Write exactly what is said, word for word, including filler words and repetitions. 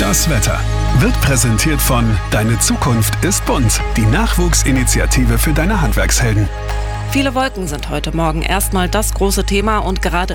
Das Wetter wird präsentiert von Deine Zukunft ist bunt, die Nachwuchsinitiative für deine Handwerkshelden. Viele Wolken sind heute Morgen erstmal das große Thema und gerade